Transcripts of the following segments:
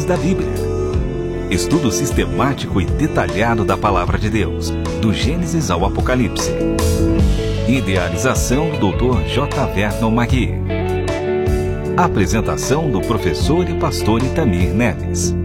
Gênesis da Bíblia. Estudo sistemático e detalhado da Palavra de Deus, do Gênesis ao Apocalipse. Idealização do Dr. J. Vernon Magui. Apresentação do professor e pastor Itamir Neves.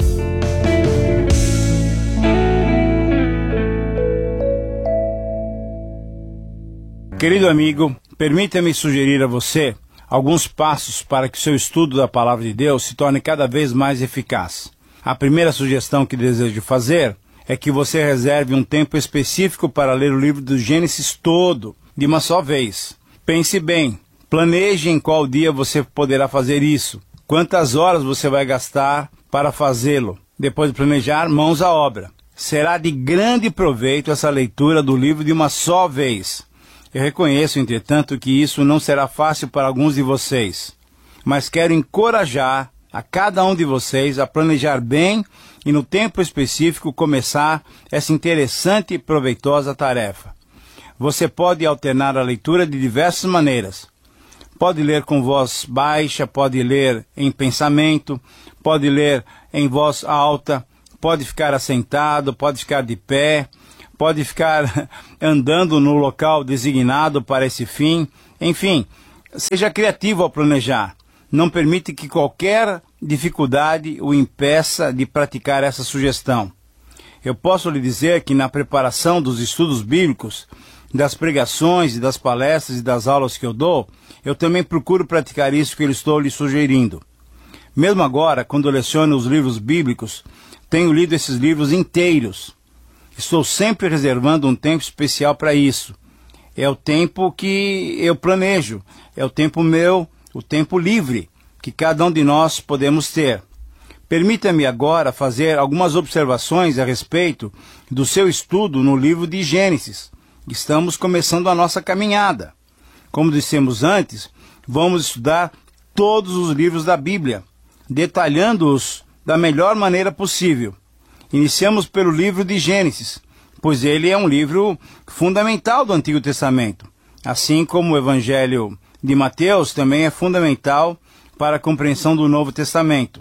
Querido amigo, permita-me sugerir a você alguns passos para que o seu estudo da Palavra de Deus se torne cada vez mais eficaz. A primeira sugestão que desejo fazer é que você reserve um tempo específico para ler o livro do Gênesis todo, de uma só vez. Pense bem, planeje em qual dia você poderá fazer isso, quantas horas você vai gastar para fazê-lo. Depois de planejar, mãos à obra. Será de grande proveito essa leitura do livro de uma só vez. Eu reconheço, entretanto, que isso não será fácil para alguns de vocês, mas quero encorajar a cada um de vocês a planejar bem e no tempo específico começar essa interessante e proveitosa tarefa. Você pode alternar a leitura de diversas maneiras. Pode ler com voz baixa, pode ler em pensamento, pode ler em voz alta, pode ficar assentado, pode ficar de pé, pode ficar andando no local designado para esse fim. Enfim, seja criativo ao planejar. Não permite que qualquer dificuldade o impeça de praticar essa sugestão. Eu posso lhe dizer que na preparação dos estudos bíblicos, das pregações e das palestras e das aulas que eu dou, eu também procuro praticar isso que eu estou lhe sugerindo. Mesmo agora, quando eu leciono os livros bíblicos, tenho lido esses livros inteiros. Estou sempre reservando um tempo especial para isso. É o tempo que eu planejo, é o tempo meu, o tempo livre que cada um de nós podemos ter. Permita-me agora fazer algumas observações a respeito do seu estudo no livro de Gênesis. Estamos começando a nossa caminhada. Como dissemos antes, vamos estudar todos os livros da Bíblia, detalhando-os da melhor maneira possível. Iniciamos pelo livro de Gênesis, pois ele é um livro fundamental do Antigo Testamento, assim como o Evangelho de Mateus também é fundamental para a compreensão do Novo Testamento.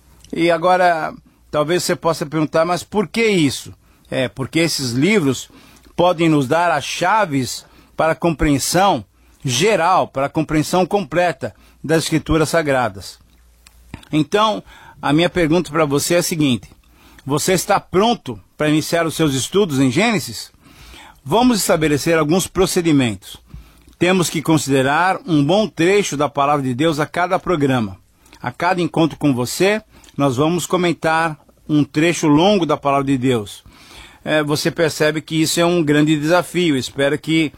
E agora, talvez você possa perguntar, mas por que isso? Porque esses livros podem nos dar as chaves para a compreensão geral, para a compreensão completa das Escrituras Sagradas. Então, a minha pergunta para você é a seguinte: você está pronto para iniciar os seus estudos em Gênesis? Vamos estabelecer alguns procedimentos. Temos que considerar um bom trecho da Palavra de Deus a cada programa. A cada encontro com você, nós vamos comentar um trecho longo da Palavra de Deus. Você percebe que isso é um grande desafio. Espero que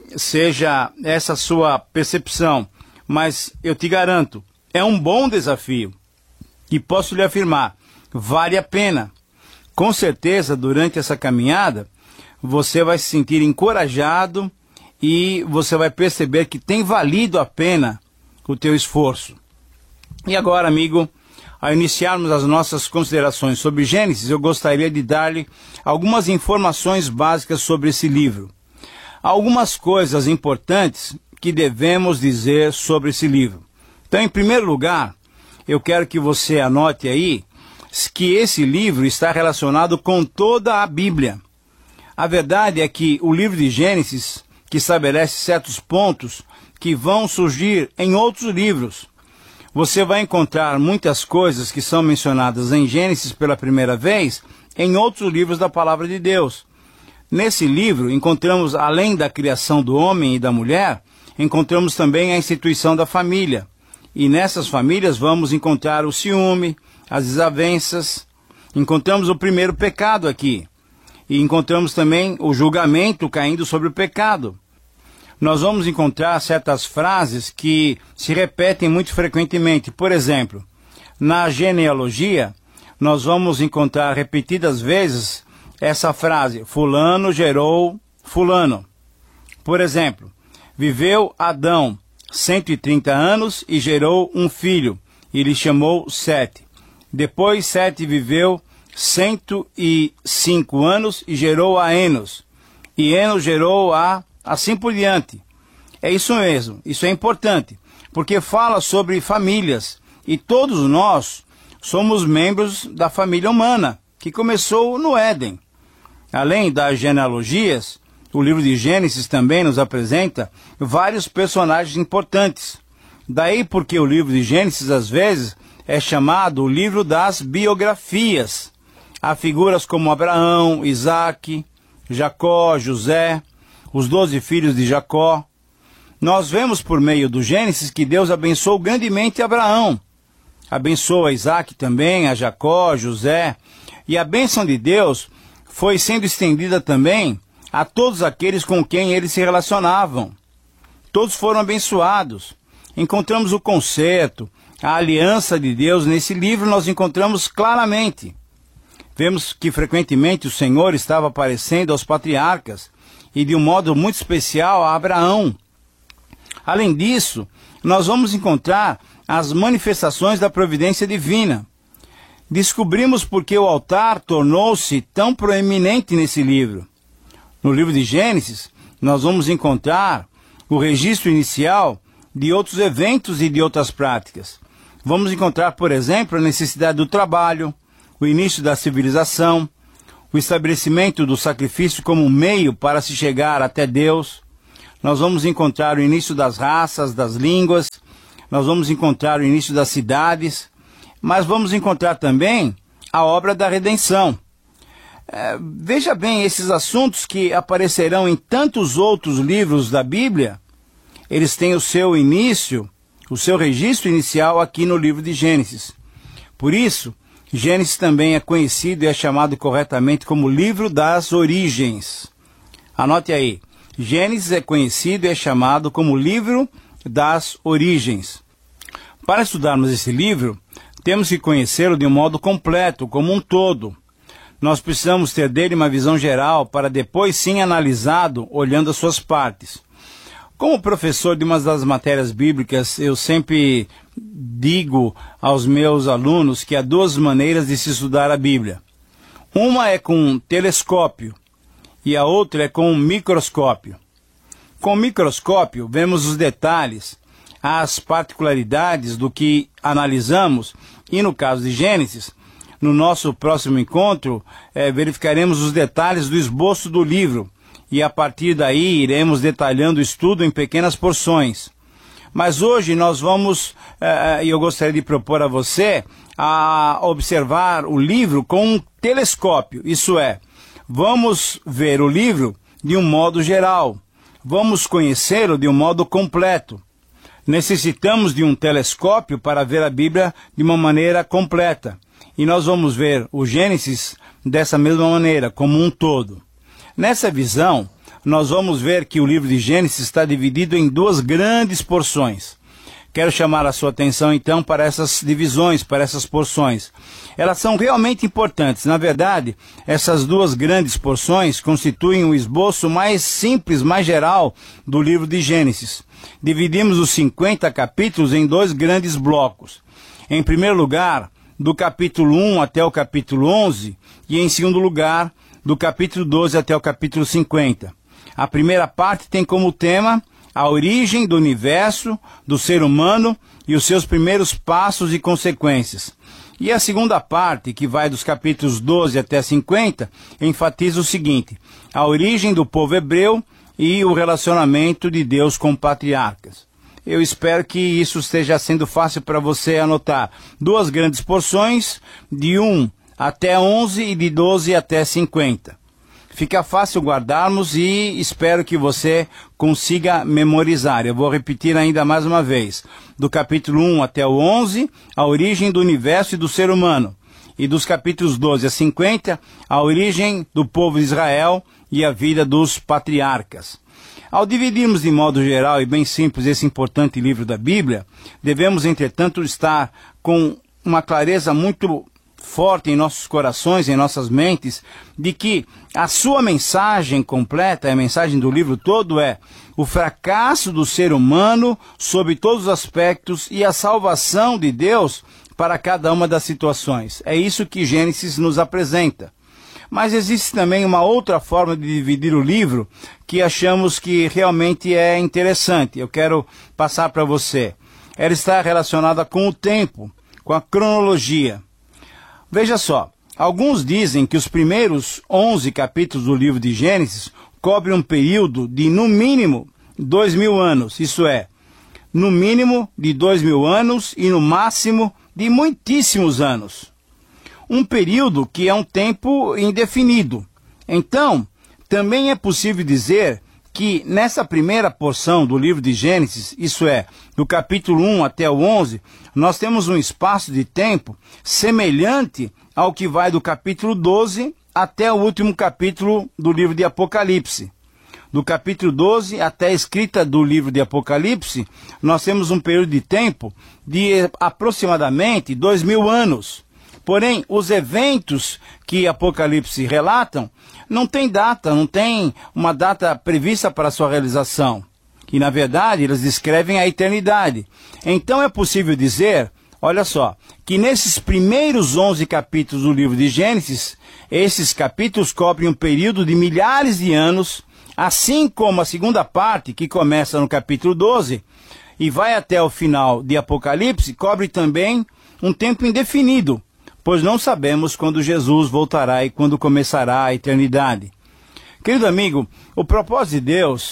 seja essa a sua percepção. Mas eu te garanto, é um bom desafio. E posso lhe afirmar, vale a pena. Com certeza, durante essa caminhada, você vai se sentir encorajado e você vai perceber que tem valido a pena o teu esforço. E agora, amigo, ao iniciarmos as nossas considerações sobre Gênesis, eu gostaria de dar-lhe algumas informações básicas sobre esse livro. Há algumas coisas importantes que devemos dizer sobre esse livro. Então, em primeiro lugar, eu quero que você anote aí que esse livro está relacionado com toda a Bíblia. A verdade é que o livro de Gênesis, que estabelece certos pontos que vão surgir em outros livros. Você vai encontrar muitas coisas que são mencionadas em Gênesis pela primeira vez em outros livros da Palavra de Deus. Nesse livro, encontramos, além da criação do homem e da mulher, encontramos também a instituição da família. E nessas famílias vamos encontrar o ciúme, as desavenças. Encontramos o primeiro pecado aqui. E encontramos também o julgamento caindo sobre o pecado. Nós vamos encontrar certas frases que se repetem muito frequentemente. Por exemplo, na genealogia, nós vamos encontrar repetidas vezes essa frase: fulano gerou fulano. Por exemplo, viveu Adão 130 anos e gerou um filho, e lhe chamou Sete. Depois Sete viveu 105 anos e gerou a Enos. E Enos gerou a... assim por diante. É isso mesmo, isso é importante, porque fala sobre famílias. E todos nós somos membros da família humana, que começou no Éden. Além das genealogias, o livro de Gênesis também nos apresenta vários personagens importantes. Daí porque o livro de Gênesis, às vezes, é chamado o livro das biografias. Há figuras como Abraão, Isaque, Jacó, José, os 12 filhos de Jacó. Nós vemos por meio do Gênesis que Deus abençoou grandemente Abraão. Abençoa Isaque também, a Jacó, José. E a bênção de Deus foi sendo estendida também a todos aqueles com quem eles se relacionavam. Todos foram abençoados. Encontramos o conserto, a aliança de Deus nesse livro, nós encontramos claramente. Vemos que frequentemente o Senhor estava aparecendo aos patriarcas e de um modo muito especial a Abraão. Além disso, nós vamos encontrar as manifestações da providência divina. Descobrimos porque o altar tornou-se tão proeminente nesse livro. No livro de Gênesis, nós vamos encontrar o registro inicial de outros eventos e de outras práticas. Vamos encontrar, por exemplo, a necessidade do trabalho, o início da civilização, o estabelecimento do sacrifício como meio para se chegar até Deus. Nós vamos encontrar o início das raças, das línguas, nós vamos encontrar o início das cidades, mas vamos encontrar também a obra da redenção. Veja bem, esses assuntos que aparecerão em tantos outros livros da Bíblia, eles têm o seu início, o seu registro inicial aqui no livro de Gênesis. Por isso, Gênesis também é conhecido e é chamado corretamente como livro das origens. Anote aí, Gênesis é conhecido e é chamado como livro das origens. Para estudarmos esse livro, temos que conhecê-lo de um modo completo, como um todo. Nós precisamos ter dele uma visão geral para depois sim analisado, olhando as suas partes. Como professor de uma das matérias bíblicas, eu sempre digo aos meus alunos que há duas maneiras de se estudar a Bíblia. Uma é com um telescópio e a outra é com um microscópio. Com o microscópio, vemos os detalhes, as particularidades do que analisamos e, no caso de Gênesis, no nosso próximo encontro, verificaremos os detalhes do esboço do livro e a partir daí iremos detalhando o estudo em pequenas porções. Mas hoje nós vamos, e eu gostaria de propor a você, a observar o livro com um telescópio, isso é, vamos ver o livro de um modo geral, vamos conhecê-lo de um modo completo. Necessitamos de um telescópio para ver a Bíblia de uma maneira completa. E nós vamos ver o Gênesis dessa mesma maneira, como um todo. Nessa visão, nós vamos ver que o livro de Gênesis está dividido em duas grandes porções. Quero chamar a sua atenção então para essas divisões, para essas porções. Elas são realmente importantes. Na verdade, essas duas grandes porções constituem o esboço mais simples, mais geral do livro de Gênesis. Dividimos os 50 capítulos em dois grandes blocos. Em primeiro lugar, do capítulo 1 até o capítulo 11, e em segundo lugar, do capítulo 12 até o capítulo 50. A primeira parte tem como tema a origem do universo, do ser humano e os seus primeiros passos e consequências. E a segunda parte, que vai dos capítulos 12 até 50, enfatiza o seguinte: a origem do povo hebreu e o relacionamento de Deus com patriarcas. Eu espero que isso esteja sendo fácil para você anotar. Duas grandes porções, de 1 até 11 e de 12 até 50. Fica fácil guardarmos e espero que você consiga memorizar. Eu vou repetir ainda mais uma vez. Do capítulo 1 até o 11, a origem do universo e do ser humano. E dos capítulos 12 a 50, a origem do povo de Israel e a vida dos patriarcas. Ao dividirmos de modo geral e bem simples esse importante livro da Bíblia, devemos, entretanto, estar com uma clareza muito forte em nossos corações, em nossas mentes, de que a sua mensagem completa, a mensagem do livro todo é o fracasso do ser humano sob todos os aspectos e a salvação de Deus para cada uma das situações. É isso que Gênesis nos apresenta. Mas existe também uma outra forma de dividir o livro que achamos que realmente é interessante. Eu quero passar para você. Ela está relacionada com o tempo, com a cronologia. Veja só, alguns dizem que os primeiros 11 capítulos do livro de Gênesis cobrem um período de, no mínimo, 2.000 anos, isso é, no mínimo de 2.000 anos e no máximo de muitíssimos anos. Um período que é um tempo indefinido. Então, também é possível dizer que nessa primeira porção do livro de Gênesis, isso é, do capítulo 1 até o 11, nós temos um espaço de tempo semelhante ao que vai do capítulo 12 até o último capítulo do livro de Apocalipse. Do capítulo 12 até a escrita do livro de Apocalipse, nós temos um período de tempo de aproximadamente 2.000 anos. Porém, os eventos que Apocalipse relatam não tem data, não tem uma data prevista para sua realização. E, na verdade, eles descrevem a eternidade. Então é possível dizer, olha só, que nesses primeiros 11 capítulos do livro de Gênesis, esses capítulos cobrem um período de milhares de anos, assim como a segunda parte, que começa no capítulo 12 e vai até o final de Apocalipse, cobre também um tempo indefinido, pois não sabemos quando Jesus voltará e quando começará a eternidade. Querido amigo, o propósito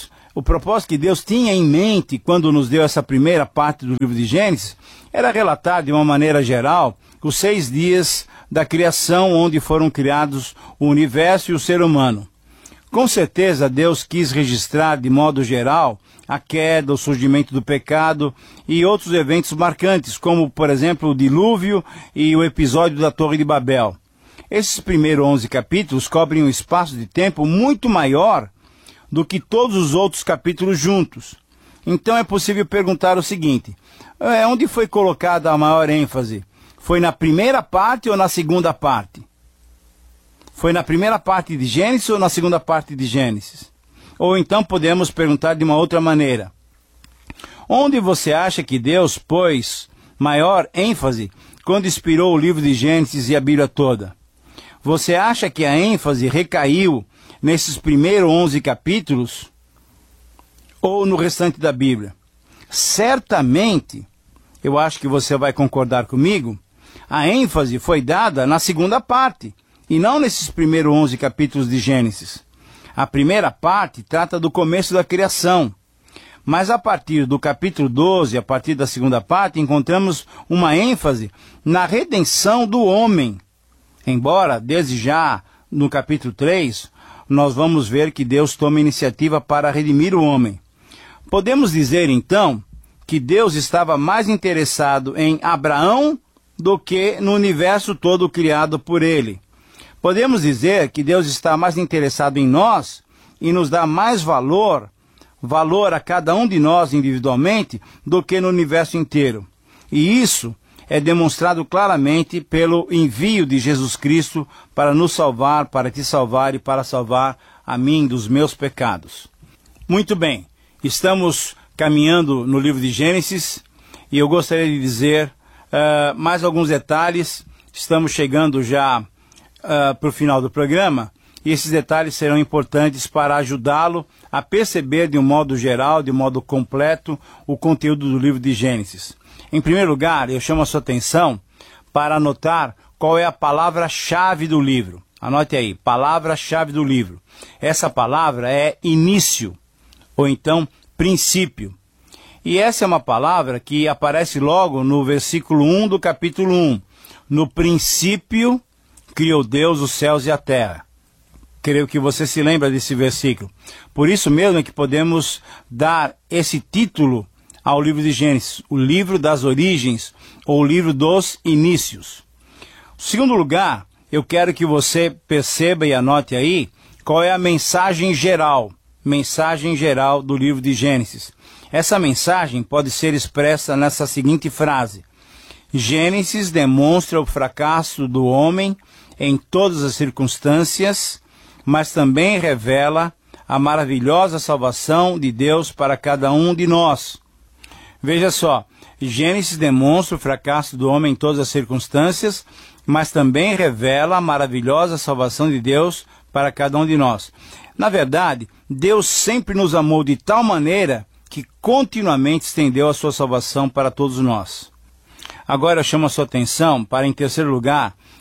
que Deus tinha em mente quando nos deu essa primeira parte do livro de Gênesis, era relatar de uma maneira geral os 6 dias da criação onde foram criados o universo e o ser humano. Com certeza Deus quis registrar de modo geral a queda, o surgimento do pecado e outros eventos marcantes, como por exemplo o dilúvio e o episódio da Torre de Babel. Esses primeiros 11 capítulos cobrem um espaço de tempo muito maior do que todos os outros capítulos juntos. Então é possível perguntar o seguinte, onde foi colocada a maior ênfase? Foi na primeira parte ou na segunda parte? Foi na primeira parte de Gênesis ou na segunda parte de Gênesis? Ou então podemos perguntar de uma outra maneira. Onde você acha que Deus pôs maior ênfase quando inspirou o livro de Gênesis e a Bíblia toda? Você acha que a ênfase recaiu nesses primeiros 11 capítulos ou no restante da Bíblia? Certamente, eu acho que você vai concordar comigo, a ênfase foi dada na segunda parte, e não nesses primeiros 11 capítulos de Gênesis. A primeira parte trata do começo da criação. Mas a partir do capítulo 12, a partir da segunda parte, encontramos uma ênfase na redenção do homem. Embora, desde já, no capítulo 3, nós vamos ver que Deus toma iniciativa para redimir o homem. Podemos dizer, então, que Deus estava mais interessado em Abraão do que no universo todo criado por ele. Podemos dizer que Deus está mais interessado em nós e nos dá mais valor a cada um de nós individualmente do que no universo inteiro. E isso é demonstrado claramente pelo envio de Jesus Cristo para nos salvar, para te salvar e para salvar a mim dos meus pecados. Muito bem, estamos caminhando no livro de Gênesis e eu gostaria de dizer mais alguns detalhes. Estamos chegando já para o final do programa, e esses detalhes serão importantes para ajudá-lo a perceber de um modo geral, de um modo completo, o conteúdo do livro de Gênesis. Em primeiro lugar, eu chamo a sua atenção para anotar qual é a palavra-chave do livro. Anote aí, palavra-chave do livro. Essa palavra é início, ou então princípio. E essa é uma palavra que aparece logo no versículo 1 do capítulo 1. No princípio criou Deus os céus e a terra. Creio que você se lembra desse versículo. Por isso mesmo é que podemos dar esse título ao livro de Gênesis, o livro das origens, ou o livro dos inícios. Em segundo lugar, eu quero que você perceba e anote aí qual é a mensagem geral do livro de Gênesis. Essa mensagem pode ser expressa nessa seguinte frase: Gênesis demonstra o fracasso do homem em todas as circunstâncias, mas também revela a maravilhosa salvação de Deus para cada um de nós. Veja só, Gênesis demonstra o fracasso do homem em todas as circunstâncias, mas também revela a maravilhosa salvação de Deus para cada um de nós. Na verdade, Deus sempre nos amou de tal maneira que continuamente estendeu a sua salvação para todos nós. Agora eu chamo a sua atenção para, em terceiro lugar,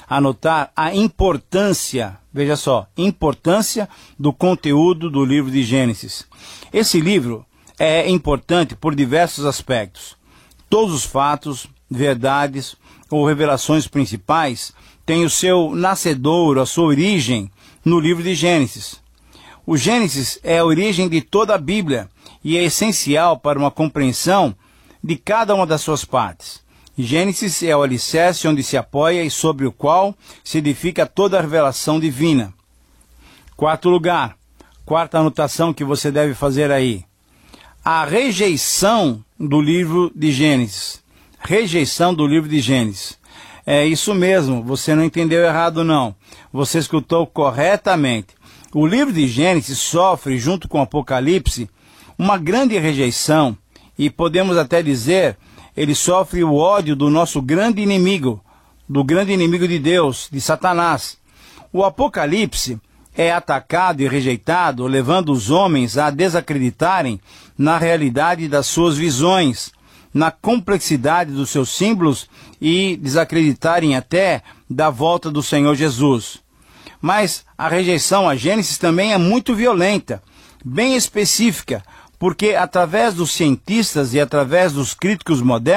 a notar a importância, veja só, importância do conteúdo do livro de Gênesis. Esse livro é importante por diversos aspectos. Todos os fatos, verdades ou revelações principais têm o seu nascedouro, a sua origem no livro de Gênesis. O Gênesis é a origem de toda a Bíblia e é essencial para uma compreensão de cada uma das suas partes. Gênesis é o alicerce onde se apoia e sobre o qual se edifica toda a revelação divina. Quarto lugar, quarta anotação que você deve fazer aí. A rejeição do livro de Gênesis. Rejeição do livro de Gênesis. É isso mesmo, você não entendeu errado não. Você escutou corretamente. O livro de Gênesis sofre, junto com o Apocalipse, uma grande rejeição e podemos até dizer, ele sofre o ódio do nosso grande inimigo, do grande inimigo de Deus, de Satanás. O Apocalipse é atacado e rejeitado, levando os homens a desacreditarem na realidade das suas visões, na complexidade dos seus símbolos e desacreditarem até da volta do Senhor Jesus. Mas a rejeição a Gênesis também é muito violenta, bem específica, porque através dos cientistas e através dos críticos modernos,